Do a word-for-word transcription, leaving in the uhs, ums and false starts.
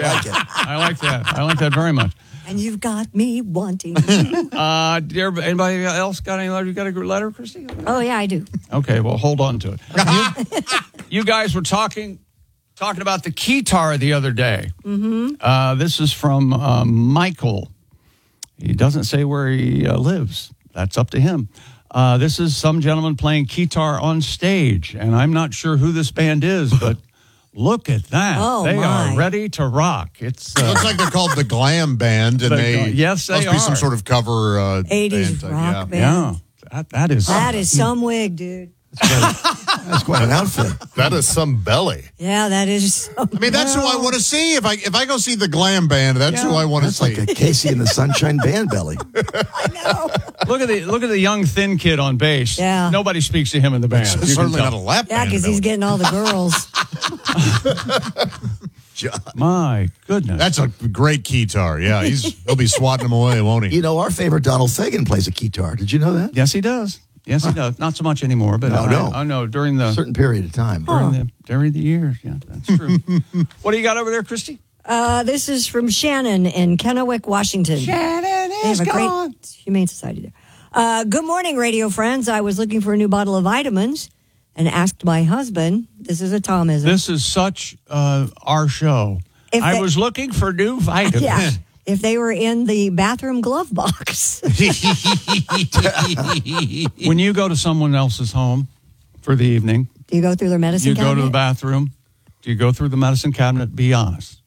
yeah. like it. I like that. I like that very much. And you've got me wanting you. Uh, dear, anybody else got any letter? You got a letter, Christy? Oh, yeah, I do. Okay, well, hold on to it. you, you guys were talking talking about the keytar the other day. Mm-hmm. Uh, this is from uh, Michael. He doesn't say where he uh, lives. That's up to him. Uh, this is some gentleman playing keytar on stage, and I'm not sure who this band is, but look at that. Oh, they my. are ready to rock. It's uh, Looks like they're called the Glam Band, and The they Glam- yes, they must be some are. sort of cover uh, eighties band, rock yeah. band. yeah, that, that is That is some wig, dude. That's quite an outfit. That is some belly. Yeah, that is some. I mean, that's who I want to see. If I if I go see the Glam Band, that's Yeah. who I want to That's see. like a Casey and the Sunshine Band belly. I know. Look at the look at the young thin kid on bass. Yeah. Nobody speaks to him in the band. You can Certainly tell. not a lap Yeah, band. because he's getting all the girls. My goodness. That's a great keytar. Yeah, he's he'll be swatting them away, won't he? You know, our favorite Donald Fagen plays a guitar. Did you know that? Yes, he does. Yes, he does. Not so much anymore, but No, I, no. I know during the A certain period of time. during the during the years. Yeah, that's true. What do you got over there, Christy? Uh, this is from Shannon in Kennewick, Washington. Shannon They have a great humane society there. Uh, good morning, radio friends. I was looking for a new bottle of vitamins and asked my husband. This is a Tomism. This is such uh, our show. If I they- was looking for new vitamins. Yeah. If they were in the bathroom glove box. When you go to someone else's home for the evening, Do you go through their medicine you cabinet? go to the bathroom. Do you go through the medicine cabinet? Be honest.